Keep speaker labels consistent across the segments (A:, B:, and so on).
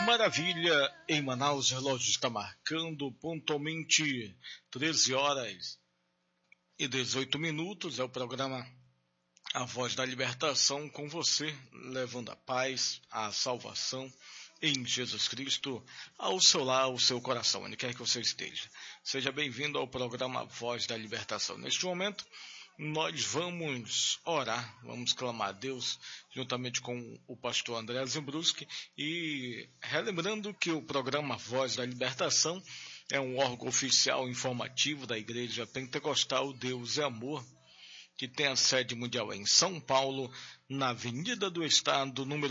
A: Maravilha, em Manaus, o relógio está marcando pontualmente 13 horas e 18 minutos. É o programa A Voz da Libertação com você, levando a paz, a salvação em Jesus Cristo ao seu lar, ao seu coração, onde quer que você esteja. Seja bem-vindo ao programa A Voz da Libertação. Neste momento, nós vamos orar, vamos clamar a Deus, juntamente com o pastor André Zimbruski, e relembrando que o programa Voz da Libertação é um órgão oficial informativo da Igreja Pentecostal Deus é Amor, que tem a sede mundial em São Paulo, na Avenida do Estado, número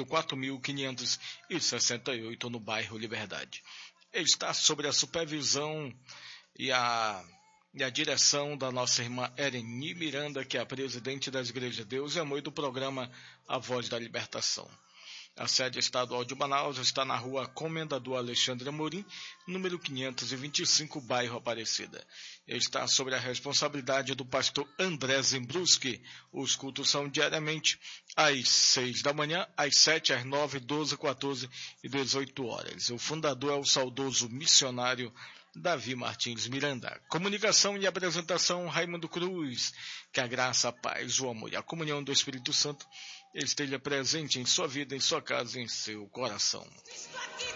A: 4568, no bairro Liberdade. Está sob a supervisão e a direção da nossa irmã Ereni Miranda, que é a presidente das Igrejas Deus e Amor, do programa A Voz da Libertação. A sede estadual de Manaus está na rua Comendador Alexandre Amorim, número 525, bairro Aparecida. Está sob a responsabilidade do pastor André Zimbruski. Os cultos são diariamente às 6 da manhã, às 7, às 9, 12, 14 e 18 horas. O fundador é o saudoso missionário Davi Martins Miranda. Comunicação e apresentação, Raimundo Cruz. Que a graça, a paz, o amor e a comunhão do Espírito Santo esteja presente em sua vida, em sua casa, em seu coração.